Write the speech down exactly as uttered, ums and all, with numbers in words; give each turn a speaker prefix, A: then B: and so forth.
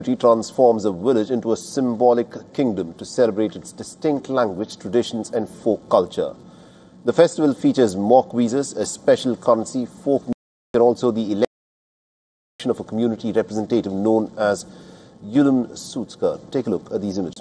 A: transforms a village into a symbolic kingdom to celebrate its distinct language, traditions and folk culture. The festival features mock quizzes, a special currency, folk music and also the election of a community representative known as Yulum Sootsker. Take a look at these images.